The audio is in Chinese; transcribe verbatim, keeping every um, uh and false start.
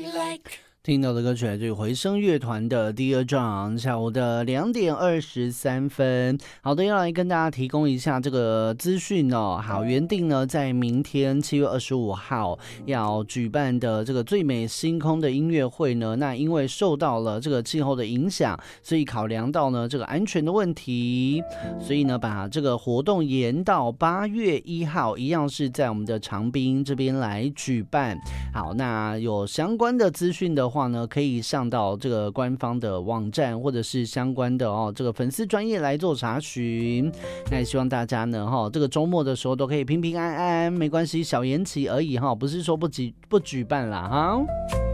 听到的歌曲来自于回声乐团的《Dear John》，下午的两点二十三分。好的，要来跟大家提供一下这个资讯哦。好，原定呢在明天七月二十五号要举办的这个最美星空的音乐会呢，那因为受到了这个气候的影响，所以考量到呢这个安全的问题，所以呢把这个活动延到八月一号，一样是在我们的长滨这边来举办。好，那有相关的资讯的话呢，可以上到这个官方的网站或者是相关的哦这个粉丝专页来做查询。那也希望大家呢哈、哦、这个周末的时候都可以平平安安，没关系，小延期而已哈、哦，不是说不举不举办啦哈。